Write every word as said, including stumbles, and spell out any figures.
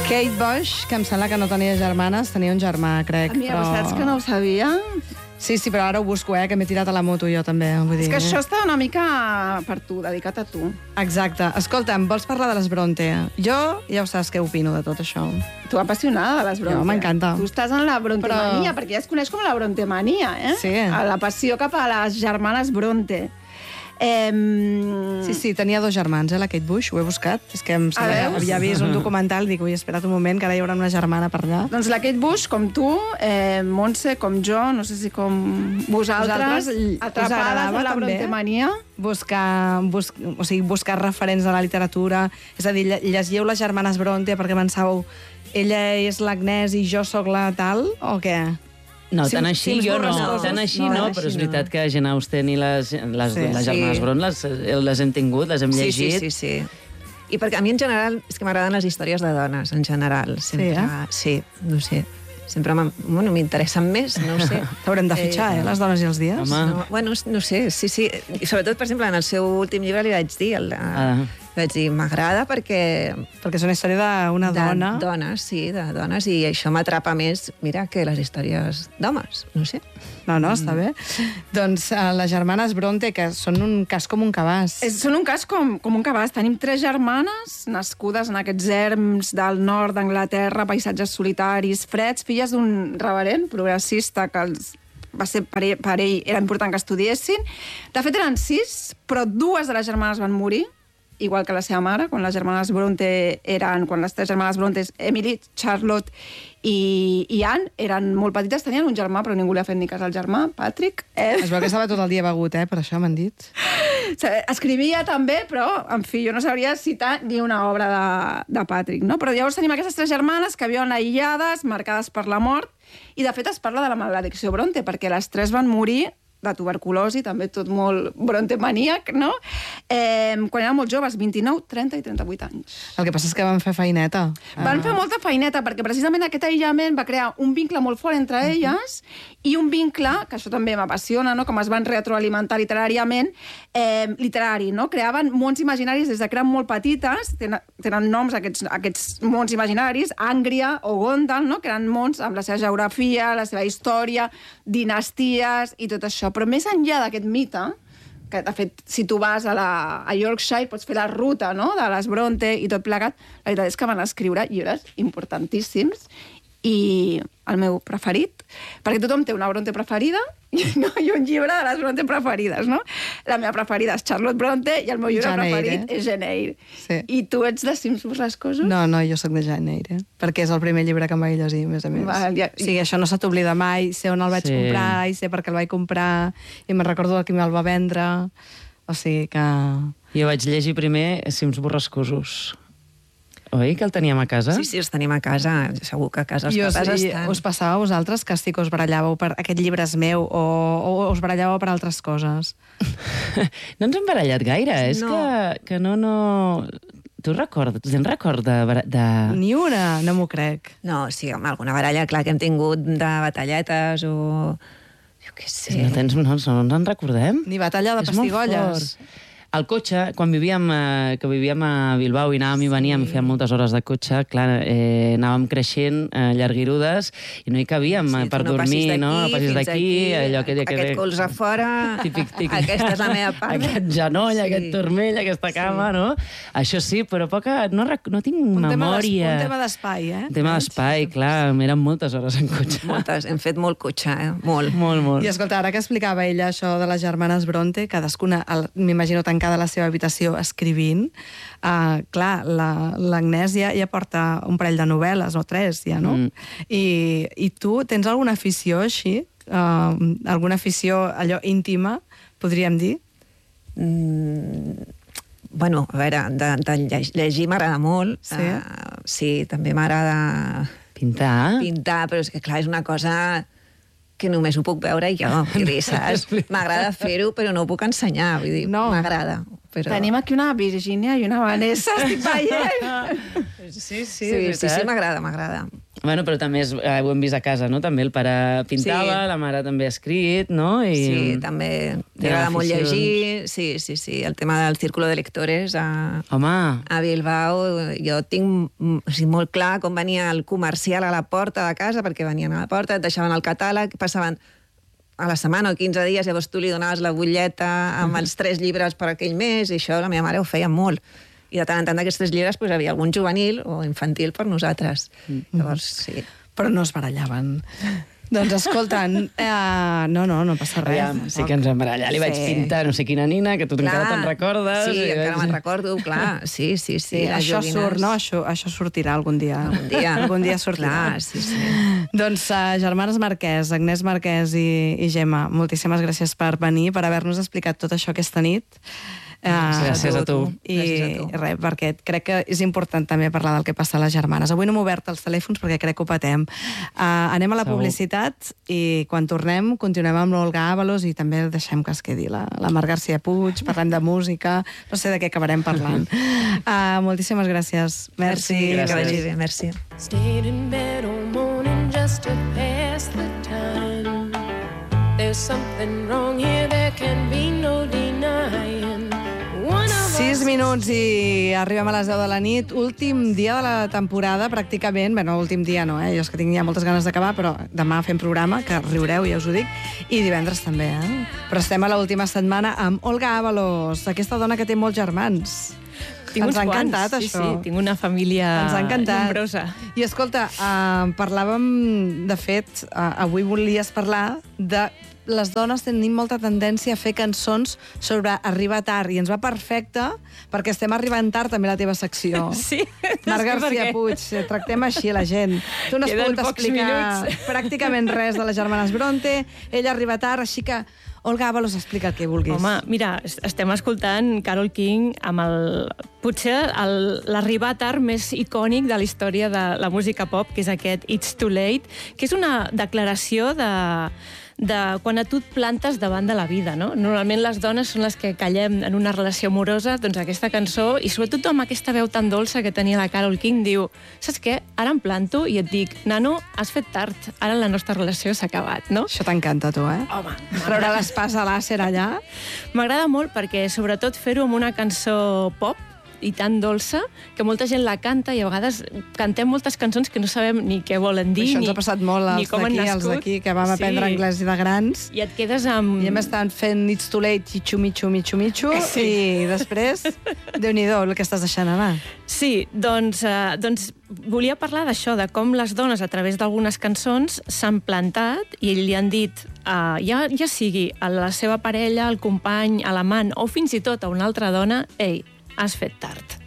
Kate Bush, que em sembla que no tenia germanes, tenia un germà, crec. A mi, però... saps que no ho sabia? Sí, sí, però ara ho busco, eh, que m'he tirat a la moto jo també. Vull dir, És que eh? això està una mica per tu, dedicat a tu. Exacte. Escolta'm, vols parlar de les Bronte? Jo ja ho saps què opino de tot això. Tu apassionada de les Bronte. Jo, m'encanta. Tu estàs en la Brontemania, Però... perquè ja es coneix com la Brontemania, eh? Sí. La passió cap a les germanes Bronte. Eh... Sí, sí, tenia dos germans, eh, la Kate Bush, ho he buscat. És que em sabia, veus? havia vist un documental, dic, ui, espera't un moment, que ara hi haurà una germana per allà. Doncs la Kate Bush, com tu, eh, Montse, com jo, no sé si com vosaltres, Vosaltres atrapades en la també? Brontemania. Buscar, bus... o sigui, buscar referents de la literatura, és a dir, lle- llegieu les germanes Bronte perquè pensàveu ella és l'Agnès i jo sóc la tal, o què? No, Si tan us- així si us jo no. borres Tan coses, així no, no, tan però és així veritat no. que Jane Austen i les, les, Sí. les germanes Sí. Bron les, les hem tingut, les hem Sí, llegit. sí, sí, sí. I perquè a mi en general és que m'agraden les històries de dones, en general. Sempre, eh? sí, no sé. Sempre m'han- bueno, m'interessen més, no ho sé. T'haurem de fitxar, eh, les dones i els dies. Home. No, bueno, no sé, sí, sí. I sobretot, per exemple, en el seu últim llibre li vaig dir, el, Ah. vaig dir, m'agrada perquè... Perquè és una història d'una de dona. dones, sí, de dones, i això m'atrapa més, mira, que les històries d'homes, no sé. No, no, està bé. Doncs uh, les germanes Bronte, que són un cas com un cabàs. És, són un cas com, com un cabàs. Tenim tres germanes nascudes en aquests erms del nord d'Anglaterra, paisatges solitaris, freds, filles d'un reverent progressista que els va ser per ell, per ell era important que estudiessin. De fet, eren sis, però dues de les germanes van morir, igual que la seva mare, quan les germanes Bronte eren, quan les tres germanes Bronte, Emily, Charlotte i, i Anne, eren molt petites, tenien un germà, però ningú li ha fet ni cas al germà, Patrick. Eh? Es veu que estava tot el dia begut, eh? Per això m'han dit. Escrivia també, però, en fi, jo no sabria citar ni una obra de, de Patrick, no? Però llavors tenim aquestes tres germanes que viuen aïllades, marcades per la mort, i de fet es parla de la maledicció Bronte, perquè les tres van morir de tuberculosi, també tot molt brontemaníac, no? Eh, quan eren molt joves, vint-i-nou, trenta i trenta-vuit anys. El que passa és que van fer feineta. Van fer molta feineta, perquè precisament aquest aïllament va crear un vincle molt fort entre elles i un vincle, que això també m'apassiona, no? Com es van retroalimentar literàriament, eh, literari, no? Creaven mons imaginaris des de que eren molt petites, tenen, tenen noms aquests, aquests mons imaginaris, Àngria o Gondal, no? Que eren mons amb la seva geografia, la seva història, dinasties i tot això. Però més enllà d'aquest mite, que de fet, si tu vas a, la, a Yorkshire pots fer la ruta, no?, de les Bronte i tot plegat, la veritat és que van escriure llibres importantíssims i el meu preferit, perquè tothom té una Bronte preferida i, no, i un llibre de les Bronte preferides, no? La meva preferida és Charlotte Bronte i el meu llibre Jane preferit Eyre. és Jane Eyre. Sí. I tu ets de Cims Borrascosos? No, no, jo sóc de Jane Eyre, perquè és el primer llibre que em vaig llegir, a més a més. Val, ja- O sigui, això no se t'oblida mai, sé on el vaig Sí. comprar i sé per què el vaig comprar i me'n recordo de qui me'l va vendre. O sigui que... Jo vaig llegir primer Cims Borrascosos. Oi, que el teníem a casa? Sí, sí, els tenim a casa, segur que a casa els I us, papes i estan. us passava a vosaltres que sí que us barallàveu per aquest llibre és meu o, o us barallàveu per altres coses? No ens hem barallat gaire, és No. que, que no, no... Tu recordes, tens record de... bara- de... Ni una, no m'ho crec. No, sí, home, alguna baralla, clar, que hem tingut de batalletes o... Jo què sé. No, tens, no, no ens en recordem? Ni batalla de És molt pestigolles. fort. Al cotxe, quan vivíem, eh, que vivíem a Bilbao i anàvem i veníem i fèiem moltes hores de cotxe, clar, eh, anàvem creixent eh, llarguirudes i no hi cabíem Sí, eh, per tu no passis dormir, no? No passis fins d'aquí, allò que... que Aquest colze a fora, Típic, típic. aquesta és la meva part. Aquest genoll, Sí. aquest turmell, aquesta cama, no? Això sí, però poca... No, rec- no tinc Un tema d'es- memòria. un tema d'espai, eh? Un tema d'espai, clar, eren moltes hores en cotxe. Moltes, hem fet molt cotxe, eh? Molt. Molt, molt. I escolta, ara que explicava ella això de les germanes Bronte, cadascuna, el- m'imagino tancada a la seva habitació escrivint, uh, clar, l'Agnès la, ja, ja porta un parell de novel·les, o tres ja, no? Mm. I, I tu tens alguna afició així? Uh, alguna afició allò íntima, podríem dir? Mm, bueno, a veure, de, de lleg- llegir m'agrada molt. Sí? Uh, sí, també m'agrada Pintar? pintar, però és que, clar, és una cosa que només ho puc veure jo. Vull dir, saps? M'agrada fer-ho, però no ho puc ensenyar. Vull dir, No. m'agrada. Però... Tenim aquí una Virgínia i una Vanessa, estic veient. Sí, sí, Sí, sí, sí, m'agrada, m'agrada. Bueno, però també és, eh, ho hem vist a casa, no? També el pare pintava, Sí. la mare també ha escrit, no? I... Sí, també t'agrada molt aficions. llegir. Sí, sí, sí. El tema del círculo de lectores a, Home, a Bilbao, jo tinc mm, o sigui, molt clar com venia el comercial a la porta de casa, perquè venien a la porta, et deixaven el catàleg, passaven a la setmana o quinze dies, llavors tu li donaves la butlleta amb els tres llibres per aquell mes, i això la meva mare ho feia molt. I de tant en tant d'aquests tres llibres pues, hi havia algun juvenil o infantil per nosaltres. Mm-hmm. Llavors, sí. Però no es barallaven. Doncs escolta, eh, no, no, no passa res. aviam, sí que ens vam barallar. Li vaig Sí. pintar no sé quina nina, que tu Clar, encara te'n recordes. Sí, i encara vaig- me'n recordo, clar. Sí, sí, sí. Sí, les això joguines. surt, no? Això, això sortirà algun dia. Algun dia. Algun dia sortirà. Clar, sí, sí. Doncs, uh, germanes Marquès, Agnès Marquès i, i Gemma, moltíssimes gràcies per venir, per haver-nos explicat tot això aquesta nit. Uh, Gràcies a tu. I Gràcies a tu. res, perquè crec que és important també parlar del que passa a les germanes. Avui no hem obert els telèfons perquè crec que ho patem. Uh, anem a la Segur. publicitat i quan tornem continuem amb l'Olga Ábalos i també deixem que es quedi la, la Mar García Puig, parlem de música, no sé de què acabarem parlant. Uh, moltíssimes gràcies. Merci. Merci, que Gràcies. vagi bé, merci. Stayed in bed all morning just to pass the time. There's something wrong here, there can be no denying. One of Sis us minuts i arribem a les deu de la nit. Últim dia de la temporada, pràcticament. Bé, no, últim dia no, eh? Jo és que tinc ja moltes ganes d'acabar, però demà fem programa, que riureu, ja us ho dic, i divendres també, eh? Però estem a l'última setmana amb Olga Ábalos, aquesta dona que té molts germans. Tinc Ens uns ha quants, encantat, sí, això. Sí, tinc una família Ens ha encantat. nombrosa. I escolta, uh, parlàvem, de fet, uh, avui volies parlar de les dones tenim molta tendència a fer cançons sobre arribar tard, i ens va perfecte perquè estem arribant tard també a la teva secció. Sí, Marc és que García perquè- Puig, tractem així la gent. Tu no has Queden pogut pocs explicar minuts. pràcticament res de les germanes Bronte, ella arriba tard, així que, Olga Ábalos, explica el que vulguis. Home, mira, es- estem escoltant Carole King amb el, potser el- l'arribar tard més icònic de la història de la música pop, que és aquest It's Too Late, que és una declaració de, de quan a tu et plantes davant de la vida, no? Normalment les dones són les que callem en una relació amorosa, doncs aquesta cançó, i sobretot amb aquesta veu tan dolça que tenia la Carole King, diu, saps què? Ara em planto i et dic, nano, has fet tard, ara la nostra relació s'ha acabat, no? Això t'encanta, tu, eh? Home, Treure l'espasa làser allà. m'agrada molt perquè, sobretot, fer-ho amb una cançó pop i tan dolça, que molta gent la canta i a vegades cantem moltes cançons que no sabem ni què volen dir, Això ens ni, ha passat molt ni als com han d'aquí, als nascut. d'aquí, que vam aprendre Sí. anglès de grans. I et quedes amb... I hem estat fent It's Too Late, Chichu, Michu, Michu, Michu, Sí. i després, Déu-n'hi-do, el que estàs deixant anar. Sí, doncs, eh, doncs volia parlar d'això, de com les dones, a través d'algunes cançons, s'han plantat i li han dit, eh, ja, ja sigui a la seva parella, al company, a l'amant, o fins i tot a una altra dona, ei, has fet tard.